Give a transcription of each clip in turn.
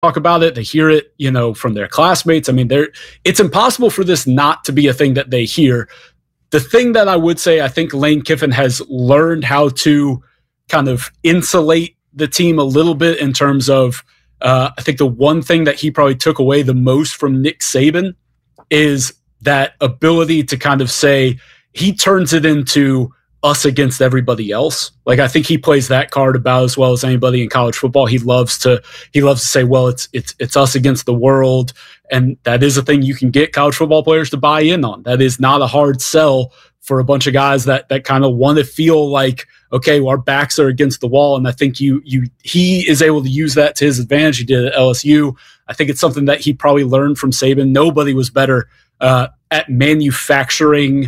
talk about it. They hear it, from their classmates. I mean, it's impossible for this not to be a thing that they hear. The thing that I would say, I think Lane Kiffin has learned how to kind of insulate the team a little bit in terms of, I think the one thing that he probably took away the most from Nick Saban is that ability to kind of say, he turns it into us against everybody else. Like, I think he plays that card about as well as anybody in college football. He loves to say, well, it's us against the world. And that is a thing you can get college football players to buy in on. That is not a hard sell for a bunch of guys that kind of want to feel like, okay, well, our backs are against the wall. And I think he is able to use that to his advantage. He did at LSU. I think it's something that he probably learned from Saban. Nobody was better at manufacturing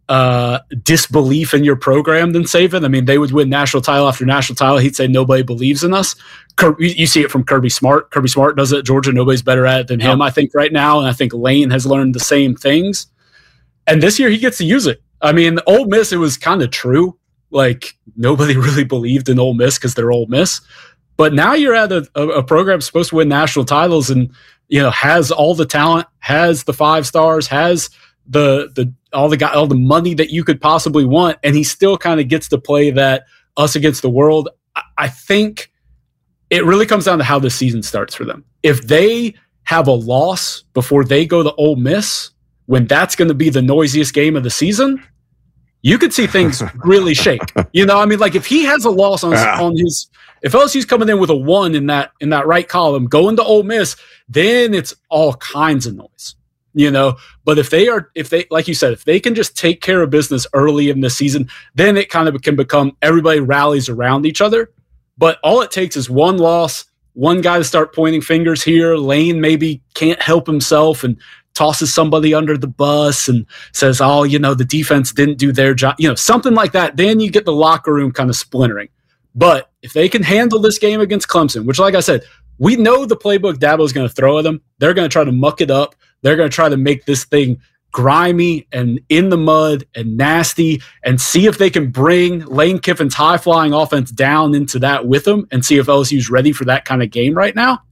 disbelief in your program than Saban. I mean, they would win national title after national title. He'd say nobody believes in us. You see it from Kirby Smart. Kirby Smart does it at Georgia. Nobody's better at it than him, I think, right now. And I think Lane has learned the same things. And this year he gets to use it. I mean, Ole Miss, it was kind of true. Like, nobody really believed in Ole Miss because they're Ole Miss. But now you're at a program supposed to win national titles and, has all the talent, has the 5 stars, has all the money that you could possibly want, and he still kind of gets to play that us against the world. I think it really comes down to how the season starts for them. If they have a loss before they go to Ole Miss, when that's going to be the noisiest game of the season, you could see things really shake. I mean, like, if he has a loss on his, if LSU's coming in with a 1 in that right column, going to Ole Miss, then it's all kinds of noise. But if they, like you said, if they can just take care of business early in the season, then it kind of can become everybody rallies around each other. But all it takes is one loss, one guy to start pointing fingers here. Lane maybe can't help himself and tosses somebody under the bus and says, oh, the defense didn't do their job, something like that. Then you get the locker room kind of splintering. But if they can handle this game against Clemson, which, like I said, we know the playbook Dabo's going to throw at them. They're going to try to muck it up. They're going to try to make this thing grimy and in the mud and nasty and see if they can bring Lane Kiffin's high-flying offense down into that with them and see if LSU's ready for that kind of game right now.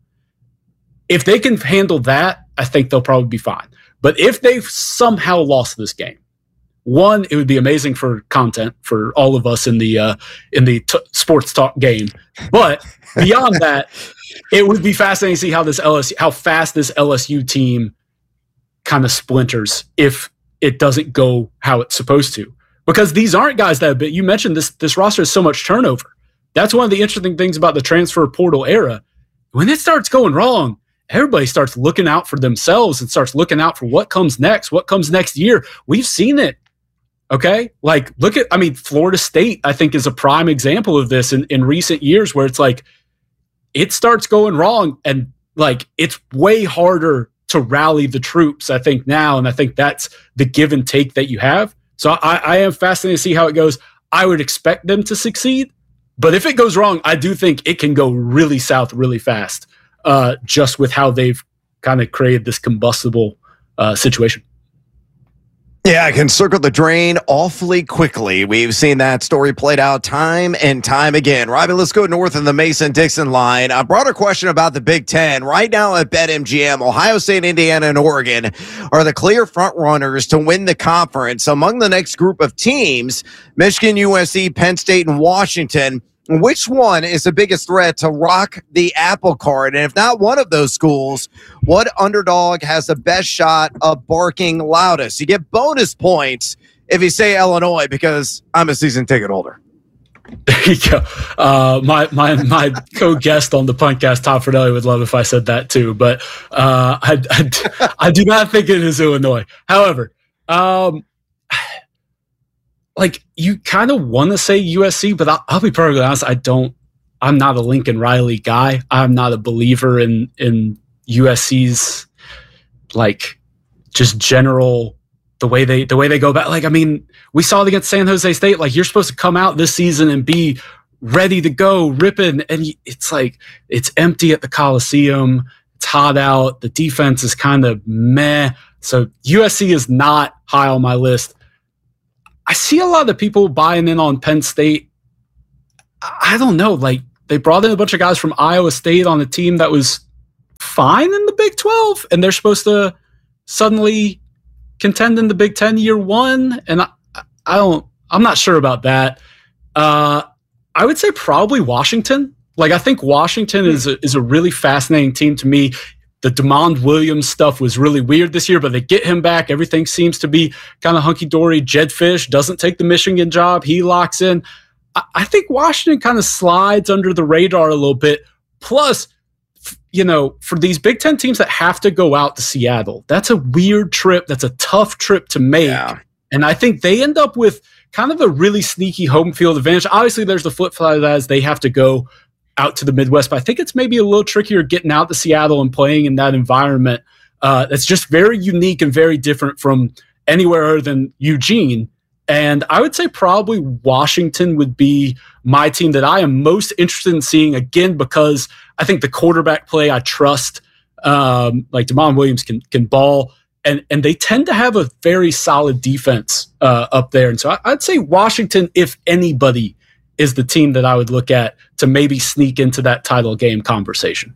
If they can handle that, I think they'll probably be fine. But if they've somehow lost this game, one, it would be amazing for content for all of us in the sports talk game. But beyond that, it would be fascinating to see how fast this LSU team kind of splinters if it doesn't go how it's supposed to. Because these aren't guys that you mentioned this roster has so much turnover. That's one of the interesting things about the transfer portal era. When it starts going wrong, everybody starts looking out for themselves and starts looking out for what comes next year. We've seen it. Okay? Like, Florida State, I think, is a prime example of this in recent years where it's like, it starts going wrong and, like, it's way harder to rally the troops, I think, now. And I think that's the give and take that you have. So I am fascinated to see how it goes. I would expect them to succeed. But if it goes wrong, I do think it can go really south really fast, just with how they've kind of created this combustible situation. Yeah, it can circle the drain awfully quickly. We've seen that story played out time and time again. Robbie, let's go north of the Mason-Dixon line. A broader question about the Big Ten. Right now at BetMGM, Ohio State, Indiana, and Oregon are the clear front runners to win the conference. Among the next group of teams, Michigan, USC, Penn State, and Washington. Which one is the biggest threat to rock the apple cart? And if not one of those schools, what underdog has the best shot of barking loudest? You get bonus points if you say Illinois because I'm a season ticket holder. There you go. My co-guest on the podcast, Tom Fornelli, would love if I said that too, but I do not think it is Illinois. However, like, you kind of want to say USC, but I'll be perfectly honest. I'm not a Lincoln Riley guy. I'm not a believer in USC's, like, just general, the way they go back. Like, I mean, we saw it against San Jose State. Like, you're supposed to come out this season and be ready to go, ripping. And it's like, it's empty at the Coliseum. It's hot out. The defense is kind of meh. So USC is not high on my list. I see a lot of people buying in on Penn State. I don't know. Like, they brought in a bunch of guys from Iowa State on a team that was fine in the Big 12, and they're supposed to suddenly contend in the Big 10 year one. And I'm not sure about that. I would say probably Washington. Like, I think Washington is a really fascinating team to me. The DeMond Williams stuff was really weird this year, but they get him back. Everything seems to be kind of hunky-dory. Jedd Fisch doesn't take the Michigan job. He locks in. I think Washington kind of slides under the radar a little bit. Plus, for these Big Ten teams that have to go out to Seattle, that's a weird trip. That's a tough trip to make. Yeah. And I think they end up with kind of a really sneaky home field advantage. Obviously, there's the flip side of that is they have to go out to the Midwest, but I think it's maybe a little trickier getting out to Seattle and playing in that environment. That's just very unique and very different from anywhere other than Eugene. And I would say probably Washington would be my team that I am most interested in seeing, again, because I think the quarterback play I trust, like DeMond Williams can ball, and they tend to have a very solid defense up there. And so I'd say Washington, if anybody, is the team that I would look at to maybe sneak into that title game conversation.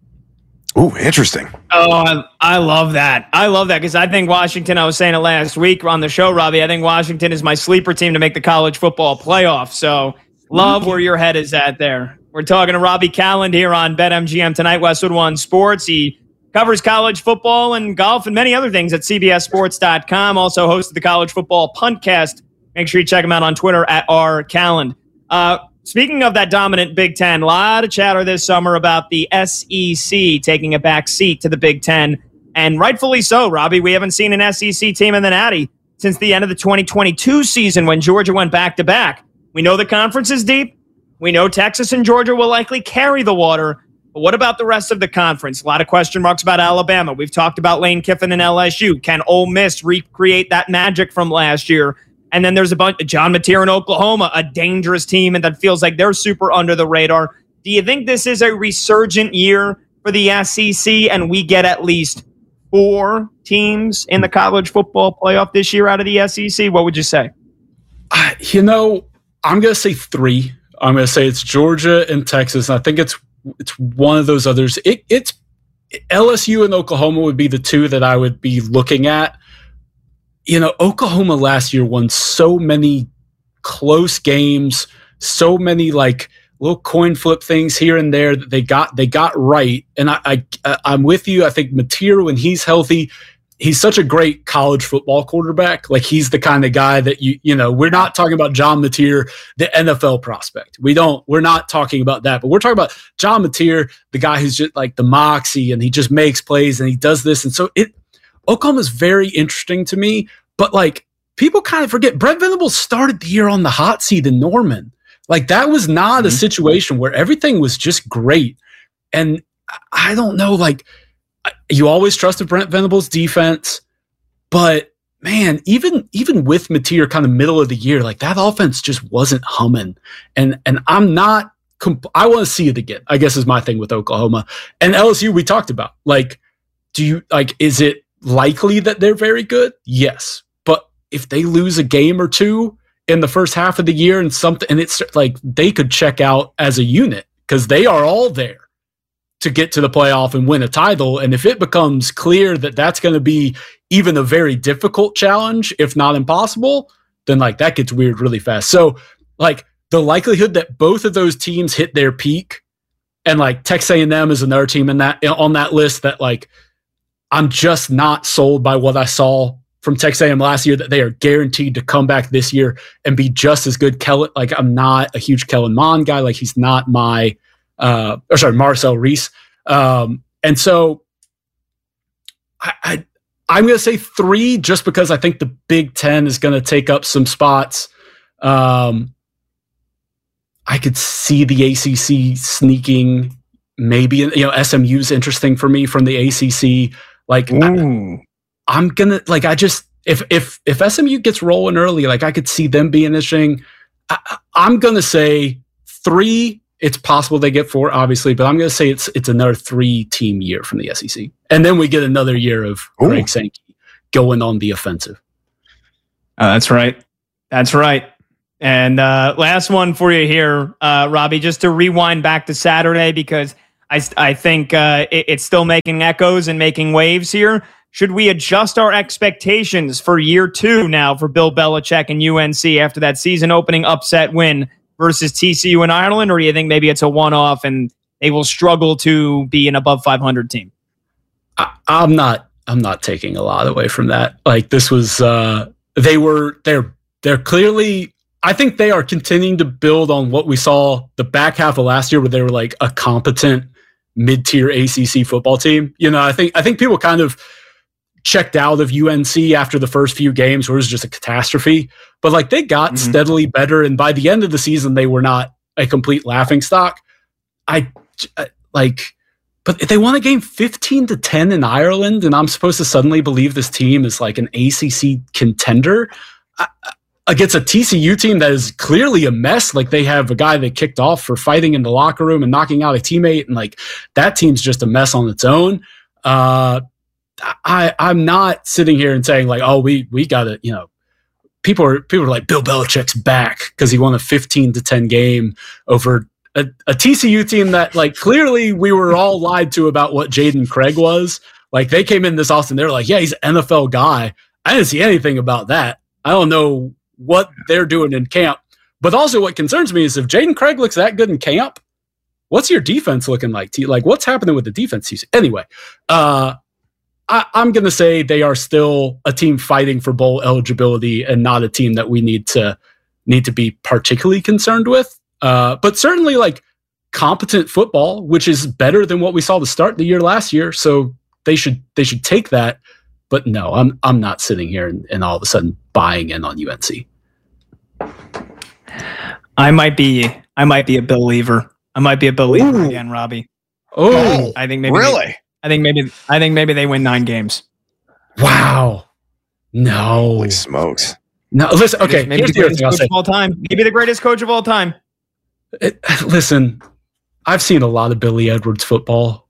Oh, interesting. Oh, I love that. I love that because I think Washington, I was saying it last week on the show, Robbie, I think Washington is my sleeper team to make the college football playoff. So love where your head is at there. We're talking to Robbie Calland here on BetMGM tonight, Westwood One Sports. He covers college football and golf and many other things at CBSSports.com. Also hosted the College Football Puntcast. Make sure you check him out on Twitter at @rcalland. Speaking of that dominant Big Ten, a lot of chatter this summer about the SEC taking a back seat to the Big Ten, and rightfully so, Robbie. We haven't seen an SEC team in the Natty since the end of the 2022 season when Georgia went back-to-back. We know the conference is deep. We know Texas and Georgia will likely carry the water, but what about the rest of the conference? A lot of question marks about Alabama. We've talked about Lane Kiffin and LSU. Can Ole Miss recreate that magic from last year? And then there's a bunch of John Mateer in Oklahoma, a dangerous team, and that feels like they're super under the radar. Do you think this is a resurgent year for the SEC and we get at least 4 teams in the college football playoff this year out of the SEC? What would you say? I'm going to say 3. I'm going to say it's Georgia and Texas. And I think it's one of those others. It's LSU and Oklahoma would be the 2 that I would be looking at. Oklahoma last year won so many close games, so many like little coin flip things here and there that they got right. And I'm with you. I think Mateer, when he's healthy, he's such a great college football quarterback. Like, he's the kind of guy that we're not talking about John Mateer, the NFL prospect. We're not talking about that, but we're talking about John Mateer, the guy who's just like the moxie and he just makes plays and he does this. And so Oklahoma's very interesting to me, but like, people kind of forget Brent Venables started the year on the hot seat in Norman. Like, that was not a situation where everything was just great. And I don't know, like, you always trusted Brent Venables' defense, but man, even with Mateer kind of middle of the year, like, that offense just wasn't humming. And I'm not, I want to see it again, I guess, is my thing with Oklahoma. And LSU, we talked about, like, is it likely that they're very good? Yes. But if they lose a game or 2 in the first half of the year and it's like they could check out as a unit because they are all there to get to the playoff and win a title. And if it becomes clear that that's going to be even a very difficult challenge, if not impossible, then like that gets weird really fast. So like the likelihood that both of those teams hit their peak, and like Texas A&M is another team on that list that like I'm just not sold by what I saw from Texas A&M last year, that they are guaranteed to come back this year and be just as good. Like, I'm not a huge Kellen Mond guy. Like, he's not my Marcel Reese. And so I'm going to say 3 just because I think the Big Ten is going to take up some spots. I could see the ACC sneaking, maybe, SMU's interesting for me from the ACC. Like, I'm going to, like, if SMU gets rolling early, like, I could see them being interesting. I'm going to say 3. It's possible they get 4, obviously, but I'm going to say it's another 3-team year from the SEC. And then we get another year of Greg Sankey going on the offensive. That's right. That's right. And last one for you here, Robbie, just to rewind back to Saturday, because I think it's still making echoes and making waves here. Should we adjust our expectations for year 2 now for Bill Belichick and UNC after that season opening upset win versus TCU in Ireland, or do you think maybe it's a one-off and they will struggle to be an above 500 team? I'm not taking a lot away from that. Like, this was they're clearly, I think they are continuing to build on what we saw the back half of last year, where they were like a competent mid-tier ACC football team. I think people kind of checked out of UNC after the first few games where it was just a catastrophe, but like they got steadily better. And by the end of the season, they were not a complete laughingstock. But they won a game 15-10 in Ireland, and I'm supposed to suddenly believe this team is like an ACC contender against a TCU team that is clearly a mess. Like, they have a guy they kicked off for fighting in the locker room and knocking out a teammate, and like that team's just a mess on its own. I'm not sitting here and saying like, oh, we got to, people are like, Bill Belichick's back because he won a 15-10 game over a TCU team that, like, clearly we were all lied to about what Jaden Craig was. Like, they came in this Austin, they're like, yeah, he's an NFL guy. I didn't see anything about that. I don't know what they're doing in camp. But also what concerns me is if Jaden Craig looks that good in camp, what's your defense looking like? Like, what's happening with the defense? Anyway, I'm going to say they are still a team fighting for bowl eligibility and not a team that we need to be particularly concerned with. But certainly, like, competent football, which is better than what we saw to start the year last year. So they should take that. But no, I'm not sitting here and all of a sudden buying in on UNC. I might be a believer. I might be a believer again, Robbie. Oh, I think maybe really? I think maybe they win 9 games. Wow. No. Holy smokes. No, listen, okay. Maybe the greatest coach of all time. Maybe the greatest coach of all time. Listen, I've seen a lot of Billy Edwards football.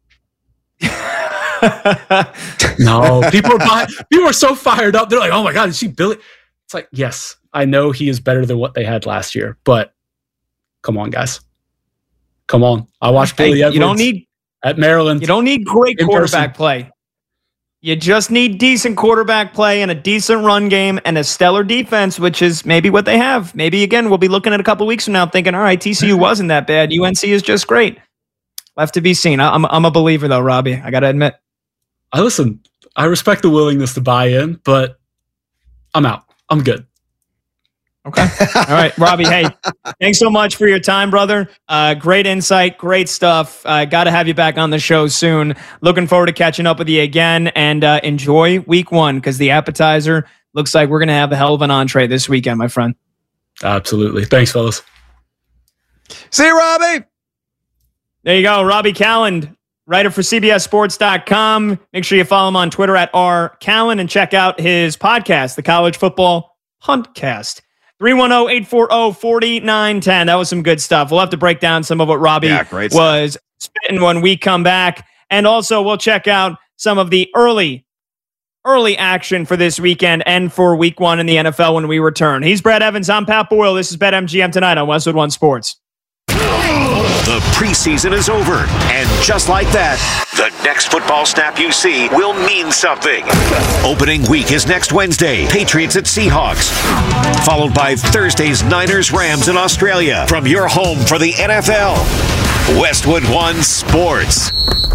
No, people are so fired up. They're like, oh my God, you see Billy? It's like, yes, I know he is better than what they had last year, but come on, guys. Come on. I watched Billy Edwards at Maryland. You don't need great quarterback play. You just need decent quarterback play and a decent run game and a stellar defense, which is maybe what they have. Maybe, again, we'll be looking at a couple weeks from now thinking, all right, TCU wasn't that bad. UNC is just great. Left to be seen. I'm a believer, though, Robbie. I got to admit. I respect the willingness to buy in, but I'm out. I'm good. Okay. All right, Robbie, hey, thanks so much for your time, brother. Great insight, great stuff. Got to have you back on the show soon. Looking forward to catching up with you again, and enjoy week 1 because the appetizer looks like we're going to have a hell of an entree this weekend, my friend. Absolutely. Thanks, fellas. See you, Robbie. There you go. Robbie Calland, writer for CBSSports.com. Make sure you follow him on Twitter at @rcalland and check out his podcast, the College Football Huntcast. 310-840-4910. That was some good stuff. We'll have to break down some of what Robbie was spitting when we come back. And also, we'll check out some of the early action for this weekend and for week 1 in the NFL when we return. He's Brad Evans. I'm Pat Boyle. This is BetMGM tonight on Westwood One Sports. The preseason is over, and just like that, the next football snap you see will mean something. Opening week is next Wednesday, Patriots at Seahawks, followed by Thursday's Niners-Rams in Australia. From your home for the NFL, Westwood One Sports.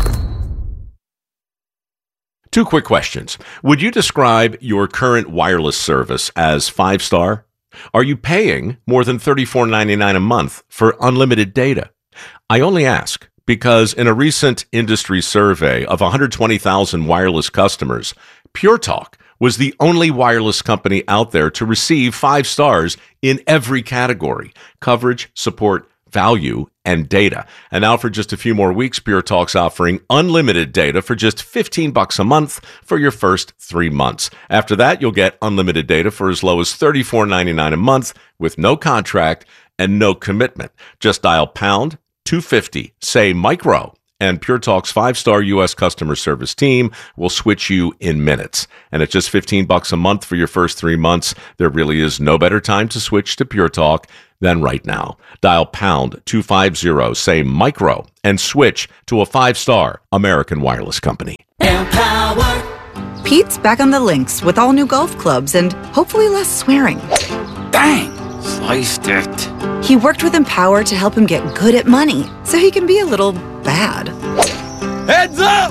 2 quick questions. Would you describe your current wireless service as 5-star? Are you paying more than $34.99 a month for unlimited data? I only ask because in a recent industry survey of 120,000 wireless customers, Pure Talk was the only wireless company out there to receive 5 stars in every category: coverage, support, value, and data. And now for just a few more weeks, Pure Talk's offering unlimited data for just $15 a month for your first 3 months. After that, you'll get unlimited data for as low as $34.99 a month with no contract and no commitment. Just dial pound 250, say micro, and Pure Talk's 5-star U.S. customer service team will switch you in minutes. And at just $15 a month for your first 3 months, there really is no better time to switch to Pure Talk then right now. Dial pound 250, say micro, and switch to a 5-star American Wireless company. Empower. Pete's back on the links with all new golf clubs and hopefully less swearing. Bang! Sliced it. He worked with Empower to help him get good at money so he can be a little bad. Heads up!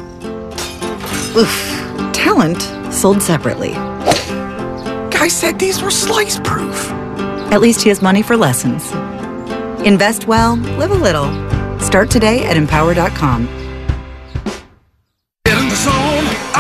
Oof. Talent sold separately. Guy said these were slice proof. At least he has money for lessons. Invest well, live a little. Start today at empower.com. Get in the zone,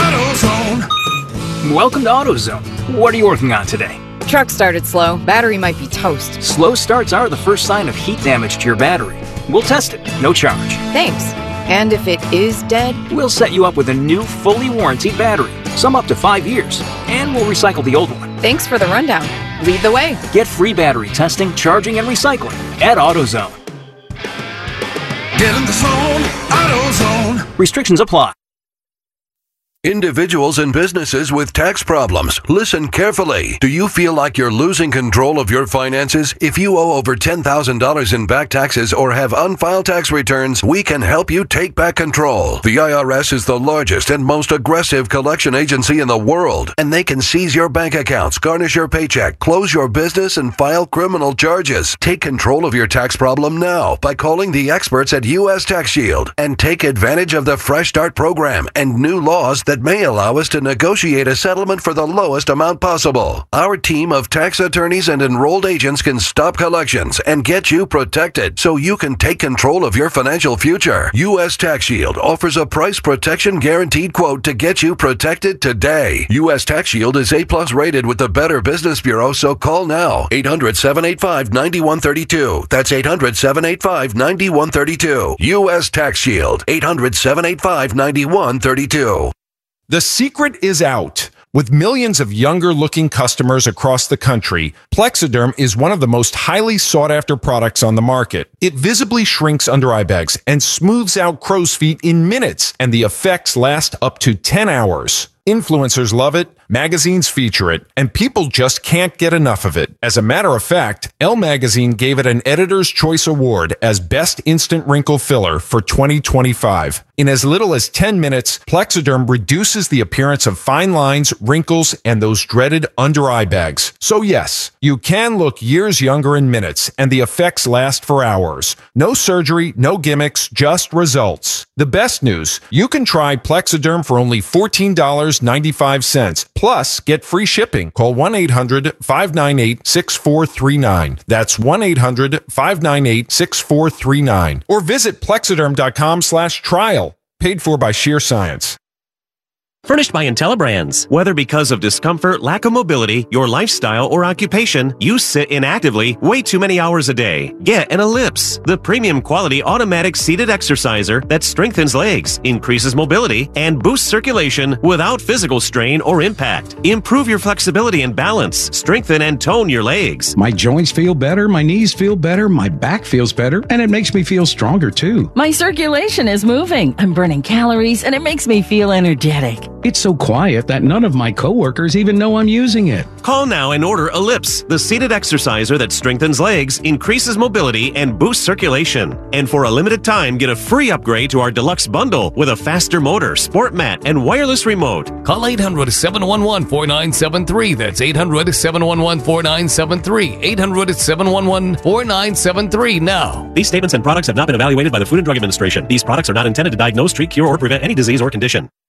AutoZone. Welcome to AutoZone. What are you working on today? Truck started slow. Battery might be toast. Slow starts are the first sign of heat damage to your battery. We'll test it, no charge. Thanks. And if it is dead? We'll set you up with a new, fully warranted battery, some up to 5 years, and we'll recycle the old one. Thanks for the rundown. Lead the way. Get free battery testing, charging, and recycling at AutoZone. Get in the zone, AutoZone. Restrictions apply. Individuals and businesses with tax problems, listen carefully. Do you feel like you're losing control of your finances? If you owe over $10,000 in back taxes or have unfiled tax returns, we can help you take back control. The IRS is the largest and most aggressive collection agency in the world, and they can seize your bank accounts, garnish your paycheck, close your business, and file criminal charges. Take control of your tax problem now by calling the experts at U.S. Tax Shield and take advantage of the Fresh Start program and new laws that may allow us to negotiate a settlement for the lowest amount possible. Our team of tax attorneys and enrolled agents can stop collections and get you protected so you can take control of your financial future. U.S. Tax Shield offers a price protection guaranteed quote to get you protected today. U.S. Tax Shield is A+ rated with the Better Business Bureau, so call now. 800-785-9132. That's 800-785-9132. U.S. Tax Shield. 800-785-9132. The secret is out. With millions of younger-looking customers across the country, Plexiderm is one of the most highly sought-after products on the market. It visibly shrinks under-eye bags and smooths out crow's feet in minutes, and the effects last up to 10 hours. Influencers love it, magazines feature it, and people just can't get enough of it. As a matter of fact, Elle Magazine gave it an Editor's Choice Award as Best Instant Wrinkle Filler for 2025. In as little as 10 minutes, Plexiderm reduces the appearance of fine lines, wrinkles, and those dreaded under-eye bags. So yes, you can look years younger in minutes, and the effects last for hours. No surgery, no gimmicks, just results. The best news, you can try Plexiderm for only $14.95. Plus, get free shipping. Call 1-800-598-6439. That's 1-800-598-6439. Or visit plexiderm.com/trial. Paid for by Sheer Science. Furnished by IntelliBrands. Whether because of discomfort, lack of mobility, your lifestyle, or occupation, you sit inactively way too many hours a day. Get an Ellipse, the premium quality automatic seated exerciser that strengthens legs, increases mobility, and boosts circulation without physical strain or impact. Improve your flexibility and balance, strengthen and tone your legs. My joints feel better, my knees feel better, my back feels better, and it makes me feel stronger too. My circulation is moving. I'm burning calories, and it makes me feel energetic. It's so quiet that none of my coworkers even know I'm using it. Call now and order Ellipse, the seated exerciser that strengthens legs, increases mobility, and boosts circulation. And for a limited time, get a free upgrade to our deluxe bundle with a faster motor, sport mat, and wireless remote. Call 800-711-4973. That's 800-711-4973. 800-711-4973 now. These statements and products have not been evaluated by the Food and Drug Administration. These products are not intended to diagnose, treat, cure, or prevent any disease or condition.